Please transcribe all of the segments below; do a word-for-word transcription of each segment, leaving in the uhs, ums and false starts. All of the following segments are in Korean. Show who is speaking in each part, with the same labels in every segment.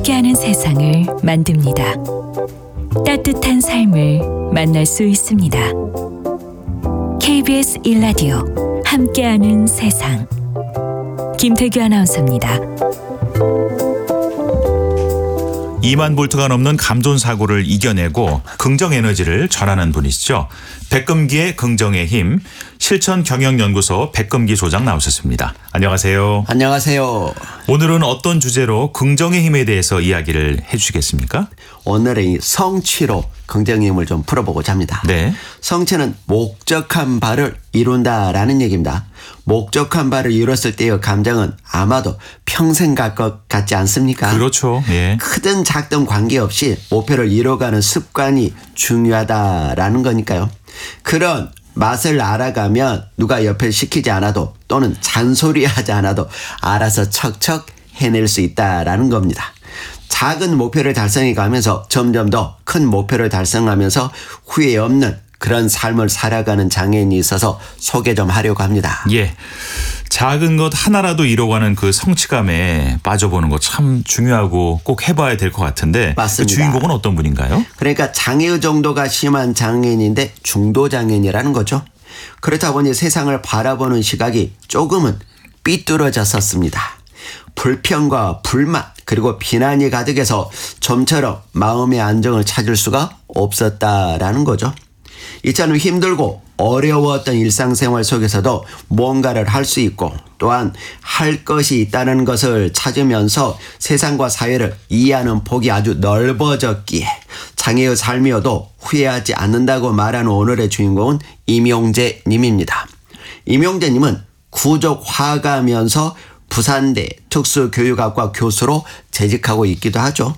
Speaker 1: 함께하는 세상을 만듭니다. 따뜻한 삶을 만날 수 있습니다. 케이비에스 일 라디오 함께하는 세상, 김태규 아나운서입니다.
Speaker 2: 이만 볼트가 넘는 감존사고를 이겨내고 긍정 에너지를 전하는 분이시죠. 백금기의 긍정의 힘, 실천경영연구소 백금기 소장 나오셨습니다. 안녕하세요.
Speaker 3: 안녕하세요.
Speaker 2: 오늘은 어떤 주제로 긍정의 힘에 대해서 이야기를 해 주시겠습니까?
Speaker 3: 오늘은 이 성취로 긍정의 힘을 좀 풀어보고자 합니다.
Speaker 2: 네.
Speaker 3: 성취는 목적한 바를 이룬다라는 얘기입니다. 목적한 바를 이뤘을 때의 감정은 아마도 평생 갈 것 같지 않습니까?
Speaker 2: 그렇죠. 예.
Speaker 3: 크든 작든 관계없이 목표를 이뤄가는 습관이 중요하다라는 거니까요. 그런 맛을 알아가면 누가 옆에 시키지 않아도 또는 잔소리하지 않아도 알아서 척척 해낼 수 있다라는 겁니다. 작은 목표를 달성해 가면서 점점 더 큰 목표를 달성하면서 후회 없는 그런 삶을 살아가는 장애인이 있어서 소개 좀 하려고 합니다.
Speaker 2: 예. 작은 것 하나라도 이뤄가는 그 성취감에 빠져보는 거 참 중요하고 꼭 해봐야 될 것 같은데.
Speaker 3: 맞습니다.
Speaker 2: 그 주인공은 어떤 분인가요?
Speaker 3: 그러니까 장애 정도가 심한 장애인인데 중도 장애인이라는 거죠. 그렇다 보니 세상을 바라보는 시각이 조금은 삐뚤어졌었습니다. 불평과 불만 그리고 비난이 가득해서 좀처럼 마음의 안정을 찾을 수가 없었다라는 거죠. 이처럼 힘들고 어려웠던 일상생활 속에서도 뭔가를 할 수 있고 또한 할 것이 있다는 것을 찾으면서 세상과 사회를 이해하는 폭이 아주 넓어졌기에 장애의 삶이어도 후회하지 않는다고 말하는 오늘의 주인공은 임용재 님입니다. 임용재 님은 구족 화가면서 부산대 특수교육학과 교수로 재직하고 있기도 하죠.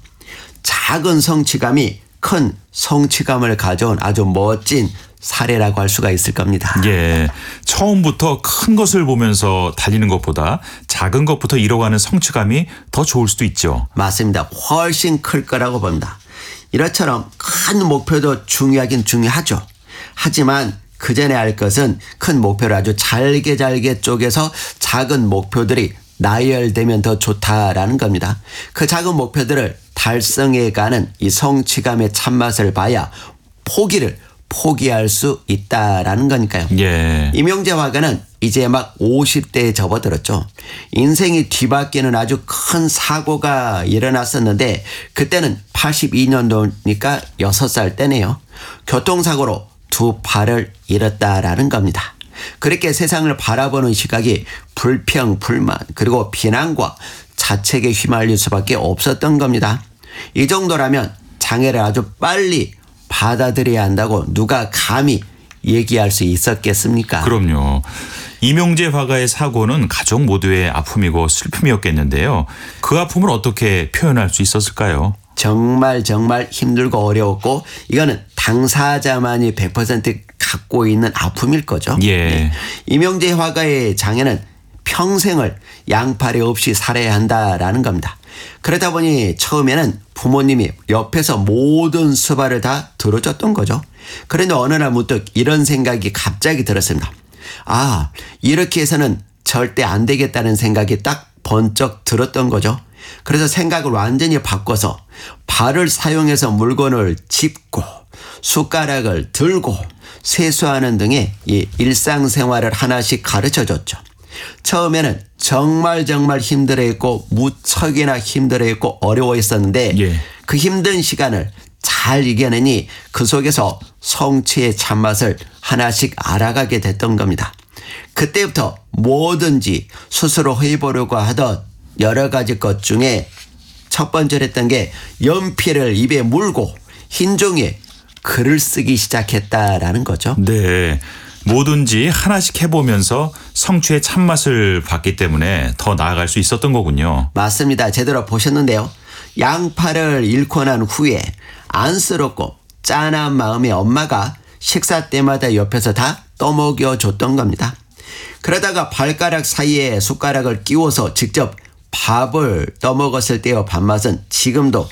Speaker 3: 작은 성취감이 큰 성취감을 가져온 아주 멋진 사례라고 할 수가 있을 겁니다.
Speaker 2: 예. 처음부터 큰 것을 보면서 달리는 것보다 작은 것부터 이뤄가는 성취감이 더 좋을 수도 있죠.
Speaker 3: 맞습니다. 훨씬 클 거라고 봅니다. 이처럼 큰 목표도 중요하긴 중요하죠. 하지만 그 전에 할 것은 큰 목표를 아주 잘게 잘게 쪼개서 작은 목표들이 나열되면 더 좋다라는 겁니다. 그 작은 목표들을 달성해가는 이 성취감의 참맛을 봐야 포기를 포기할 수 있다라는 거니까요.
Speaker 2: 예.
Speaker 3: 임용재 화가는 이제 막 오십 대에 접어들었죠. 인생이 뒤바뀌는 아주 큰 사고가 일어났었는데 그때는 팔십이 년도니까 여섯 살 때네요. 교통사고로 두 팔을 잃었다라는 겁니다. 그렇게 세상을 바라보는 시각이 불평, 불만 그리고 비난과 자책에 휘말릴 수밖에 없었던 겁니다. 이 정도라면 장애를 아주 빨리 받아들여야 한다고 누가 감히 얘기할 수 있었겠습니까?
Speaker 2: 그럼요. 임용재 화가의 사고는 가족 모두의 아픔이고 슬픔이었겠는데요. 그 아픔을 어떻게 표현할 수 있었을까요?
Speaker 3: 정말 정말 힘들고 어려웠고 이거는 당사자만이 백 퍼센트 갖고 있는 아픔일 거죠.
Speaker 2: 예.
Speaker 3: 네. 임용재 화가의 장애는 평생을 양팔이 없이 살아야 한다라는 겁니다. 그러다 보니 처음에는 부모님이 옆에서 모든 수발을 다 들어줬던 거죠. 그런데 어느 날 문득 이런 생각이 갑자기 들었습니다. 아, 이렇게 해서는 절대 안 되겠다는 생각이 딱 번쩍 들었던 거죠. 그래서 생각을 완전히 바꿔서 발을 사용해서 물건을 짚고 숟가락을 들고 세수하는 등의 이 일상생활을 하나씩 가르쳐줬죠. 처음에는 정말 정말 힘들어했고 무척이나 힘들어했고 어려워했었는데
Speaker 2: 예.
Speaker 3: 그 힘든 시간을 잘 이겨내니 그 속에서 성취의 참맛을 하나씩 알아가게 됐던 겁니다. 그때부터 뭐든지 스스로 해보려고 하던 여러 가지 것 중에 첫 번째로 했던 게 연필을 입에 물고 흰 종이에 글을 쓰기 시작했다라는 거죠.
Speaker 2: 네. 뭐든지 하나씩 해보면서 성취의 참맛을 봤기 때문에 더 나아갈 수 있었던 거군요.
Speaker 3: 맞습니다. 제대로 보셨는데요. 양팔을 잃고 난 후에 안쓰럽고 짠한 마음의 엄마가 식사 때마다 옆에서 다 떠먹여줬던 겁니다. 그러다가 발가락 사이에 숟가락을 끼워서 직접 밥을 떠먹었을 때의 밥맛은 지금도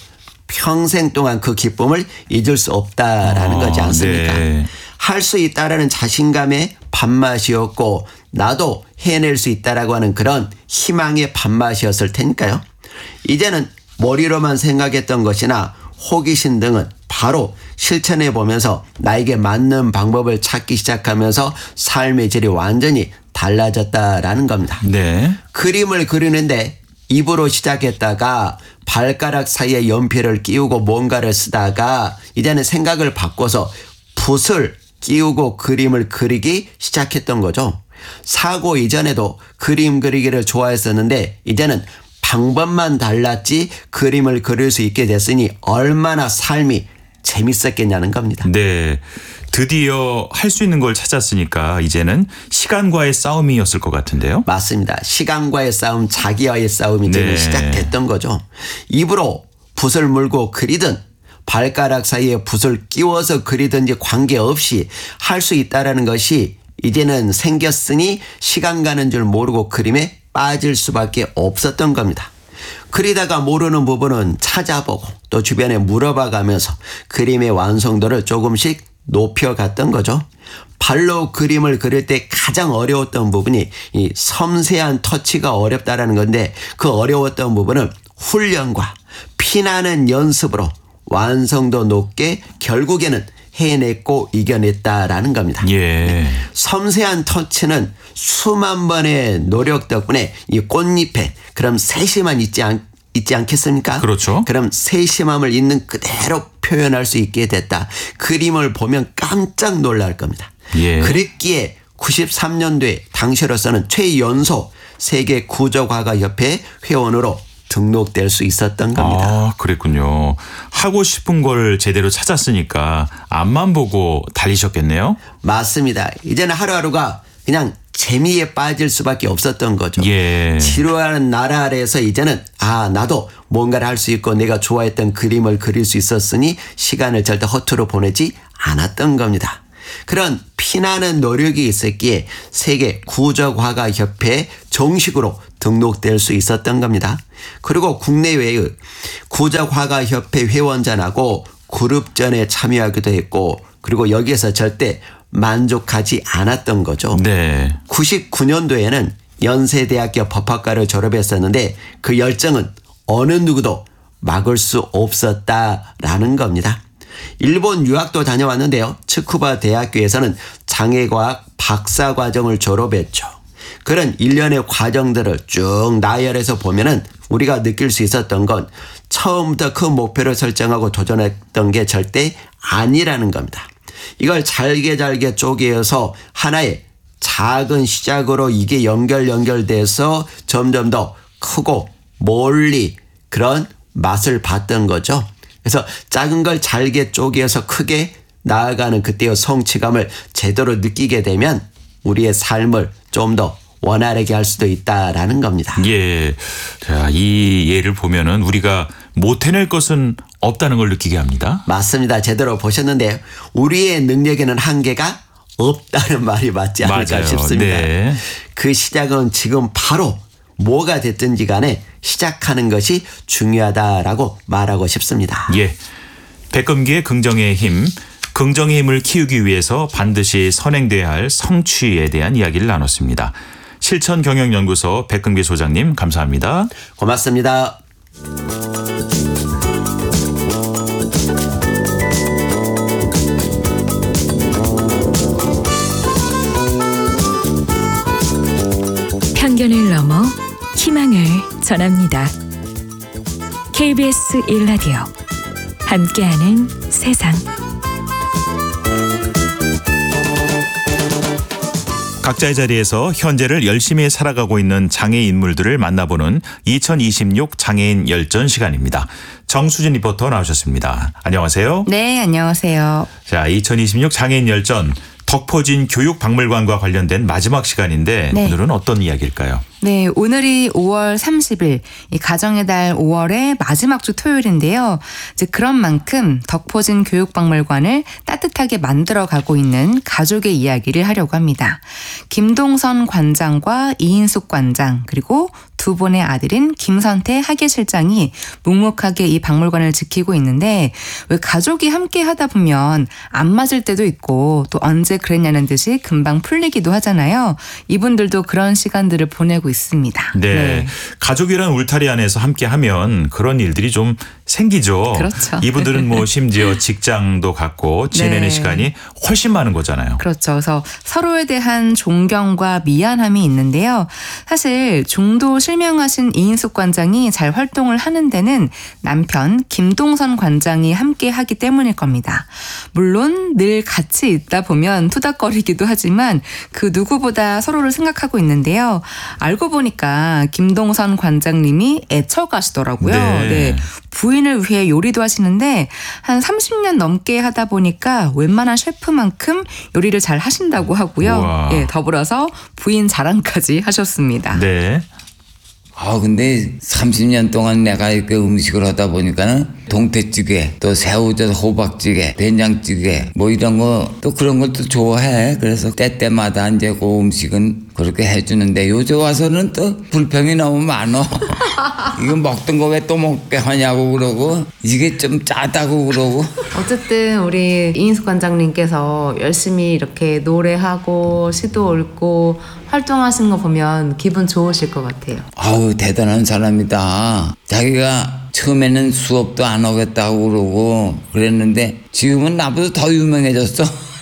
Speaker 3: 평생 동안 그 기쁨을 잊을 수 없다라는
Speaker 2: 어,
Speaker 3: 거지 않습니까?
Speaker 2: 네.
Speaker 3: 할 수 있다라는 자신감의 밥맛이었고 나도 해낼 수 있다라고 하는 그런 희망의 밥맛이었을 테니까요. 이제는 머리로만 생각했던 것이나 호기심 등은 바로 실천해 보면서 나에게 맞는 방법을 찾기 시작하면서 삶의 질이 완전히 달라졌다라는 겁니다.
Speaker 2: 네.
Speaker 3: 그림을 그리는데 입으로 시작했다가 발가락 사이에 연필을 끼우고 뭔가를 쓰다가 이제는 생각을 바꿔서 붓을 끼우고 그림을 그리기 시작했던 거죠. 사고 이전에도 그림 그리기를 좋아했었는데 이제는 방법만 달랐지 그림을 그릴 수 있게 됐으니 얼마나 삶이 재밌었겠냐는 겁니다.
Speaker 2: 네. 드디어 할 수 있는 걸 찾았으니까 이제는 시간과의 싸움이었을 것 같은데요.
Speaker 3: 맞습니다. 시간과의 싸움, 자기와의 싸움이 이제
Speaker 2: 네.
Speaker 3: 시작됐던 거죠. 입으로 붓을 물고 그리든 발가락 사이에 붓을 끼워서 그리든지 관계없이 할 수 있다라는 것이 이제는 생겼으니 시간 가는 줄 모르고 그림에 빠질 수밖에 없었던 겁니다. 그리다가 모르는 부분은 찾아보고 또 주변에 물어봐 가면서 그림의 완성도를 조금씩 높여갔던 거죠. 발로 그림을 그릴 때 가장 어려웠던 부분이 이 섬세한 터치가 어렵다라는 건데 그 어려웠던 부분은 훈련과 피나는 연습으로 완성도 높게 결국에는 해냈고 이겨냈다라는 겁니다.
Speaker 2: 예.
Speaker 3: 섬세한 터치는 수만 번의 노력 덕분에 이 꽃잎에 그럼 세심함 있지, 않, 있지 않겠습니까?
Speaker 2: 그렇죠.
Speaker 3: 그럼 세심함을 있는 그대로 표현할 수 있게 됐다. 그림을 보면 깜짝 놀랄 겁니다.
Speaker 2: 예.
Speaker 3: 그랬기에 구십삼 년도에 당시로서는 최연소 세계 구조과학협회 회원으로 등록될 수 있었던 겁니다.
Speaker 2: 아, 그랬군요. 하고 싶은 걸 제대로 찾았으니까 앞만 보고 달리셨겠네요.
Speaker 3: 맞습니다. 이제는 하루하루가 그냥 재미에 빠질 수밖에 없었던 거죠.
Speaker 2: 예.
Speaker 3: 지루한 나라 아래에서 이제는 아 나도 뭔가를 할 수 있고 내가 좋아했던 그림을 그릴 수 있었으니 시간을 절대 허투루 보내지 않았던 겁니다. 그런 피나는 노력이 있었기에 세계 구조과학협회에 정식으로 등록될 수 있었던 겁니다. 그리고 국내외의 구조과학협회 회원전하고 그룹전에 참여하기도 했고 그리고 여기에서 절대 만족하지 않았던 거죠.
Speaker 2: 네.
Speaker 3: 구십구 년도에는 연세대학교 법학과를 졸업했었는데 그 열정은 어느 누구도 막을 수 없었다라는 겁니다. 일본 유학도 다녀왔는데요. 츠쿠바 대학교에서는 장애과학 박사과정을 졸업했죠. 그런 일련의 과정들을 쭉 나열해서 보면은 우리가 느낄 수 있었던 건 처음부터 큰 목표를 설정하고 도전했던 게 절대 아니라는 겁니다. 이걸 잘게 잘게 쪼개서 하나의 작은 시작으로 이게 연결 연결돼서 점점 더 크고 멀리 그런 맛을 봤던 거죠. 그래서 작은 걸 잘게 쪼개서 크게 나아가는 그때의 성취감을 제대로 느끼게 되면 우리의 삶을 좀 더 원활하게 할 수도 있다라는 겁니다.
Speaker 2: 예. 자, 이 예를 보면은 우리가 못 해낼 것은 없다는 걸 느끼게 합니다.
Speaker 3: 맞습니다. 제대로 보셨는데 우리의 능력에는 한계가 없다는 말이 맞지 않을까
Speaker 2: 맞아요.
Speaker 3: 싶습니다.
Speaker 2: 네.
Speaker 3: 그 시작은 지금 바로 뭐가 됐든지 간에 시작하는 것이 중요하다라고 말하고 싶습니다.
Speaker 2: 예. 백금기의 긍정의 힘, 긍정의 힘을 키우기 위해서 반드시 선행돼야 할 성취에 대한 이야기를 나눴습니다. 실천경영연구소 백금기 소장님 감사합니다.
Speaker 3: 고맙습니다.
Speaker 1: 편견을 넘어 희망을 전합니다. 케이비에스 일 라디오 함께하는 세상.
Speaker 2: 각자의 자리에서 현재를 열심히 살아가고 있는 장애 인물들을 만나보는 이천이십육 장애인 열전 시간입니다. 정수진 리포터 나오셨습니다. 안녕하세요.
Speaker 4: 네, 안녕하세요.
Speaker 2: 자, 이천이십육 장애인 열전 덕포진 교육박물관과 관련된 마지막 시간인데
Speaker 4: 네.
Speaker 2: 오늘은 어떤 이야기일까요?
Speaker 4: 네, 오늘이 오월 삼십일, 이 가정의 달 오월의 마지막 주 토요일인데요. 이제 그런 만큼 덕포진 교육박물관을 따뜻하게 만들어가고 있는 가족의 이야기를 하려고 합니다. 김동선 관장과 이인숙 관장 그리고 두 분의 아들인 김선태 학예실장이 묵묵하게 이 박물관을 지키고 있는데 왜 가족이 함께 하다 보면 안 맞을 때도 있고 또 언제 그랬냐는 듯이 금방 풀리기도 하잖아요. 이분들도 그런 시간들을 보내고 있습니다.
Speaker 2: 네.
Speaker 4: 네.
Speaker 2: 가족이란 울타리 안에서 함께 하면 그런 일들이 좀 생기죠.
Speaker 4: 그렇죠.
Speaker 2: 이분들은 뭐 심지어 직장도 갖고 지내는
Speaker 4: 네.
Speaker 2: 시간이 훨씬 많은 거잖아요.
Speaker 4: 그렇죠. 그래서 서로에 대한 존경과 미안함이 있는데요. 사실 중도 실명하신 이인숙 관장이 잘 활동을 하는 데는 남편 김동선 관장이 함께 하기 때문일 겁니다. 물론 늘 같이 있다 보면 투닥거리기도 하지만 그 누구보다 서로를 생각하고 있는데요. 알고 보니까 김동선 관장님이 애처가시더라고요.
Speaker 2: 네.
Speaker 4: 네. 부인을 위해 요리도 하시는데 한 삼십 년 넘게 하다 보니까 웬만한 셰프만큼 요리를 잘 하신다고 하고요.
Speaker 2: 우와.
Speaker 4: 예, 더불어서 부인 자랑까지 하셨습니다.
Speaker 2: 네.
Speaker 5: 아 근데 삼십 년 동안 내가 이렇게 음식을 하다 보니까는 동태찌개 또 새우젓 호박찌개 된장찌개 뭐 이런 거 또 그런 걸 또 좋아해. 그래서 때때마다 이제 그 음식은 그렇게 해주는데 요새 와서는 또 불평이 너무 많어. 이거 먹던 거 왜 또 먹게 하냐고 그러고 이게 좀 짜다고 그러고.
Speaker 4: 어쨌든 우리 이인숙 관장님께서 열심히 이렇게 노래하고 시도 읊고 활동하시는 거 보면 기분 좋으실 것 같아요.
Speaker 5: 아우 대단한 사람이다. 자기가 처음에는 수업도 안 하겠다고 그러고 그랬는데 지금은 나보다 더 유명해졌어.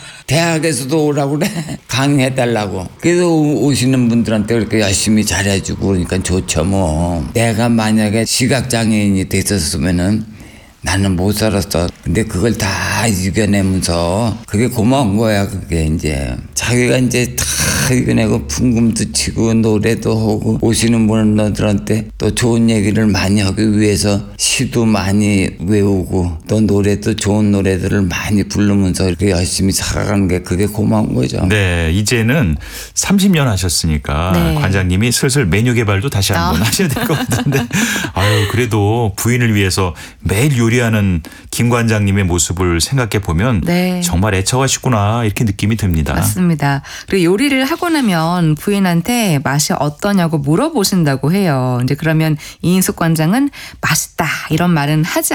Speaker 5: 대학에서도 오라고 그래. 강의해달라고. 그래서 오시는 분들한테 그렇게 열심히 잘해주고 그러니까 좋죠 뭐. 내가 만약에 시각장애인이 됐었으면은 나는 못 살았어. 근데 그걸 다 이겨내면서 그게 고마운 거야. 그게 이제 자기가 이제 다 이겨내고 풍금도 치고 노래도 하고 오시는 분들한테 또 좋은 얘기를 많이 하기 위해서 시도 많이 외우고 또 노래도 좋은 노래들을 많이 부르면서 이렇게 열심히 살아가는 게 그게 고마운 거죠.
Speaker 2: 네, 이제는 삼십 년 하셨으니까
Speaker 4: 네.
Speaker 2: 관장님이 슬슬 메뉴 개발도 다시 한번
Speaker 4: 아.
Speaker 2: 하셔야 될 것 같은데 아유 그래도 부인을 위해서 매일 요리하는 김 관장님의 모습을 생각해 보면
Speaker 4: 네.
Speaker 2: 정말 애처가시구나 이렇게 느낌이 듭니다.
Speaker 4: 맞습니다. 그리고 요리를 하고 나면 부인한테 맛이 어떠냐고 물어보신다고 해요. 이제 그러면 이인숙 관장은 맛있다 이런 말은 하지